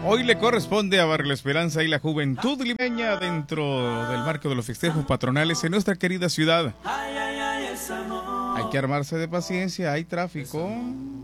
Hoy le corresponde a Barrio La Esperanza y la juventud limeña dentro del marco de los festejos patronales en nuestra querida ciudad. Hay que armarse de paciencia, hay tráfico.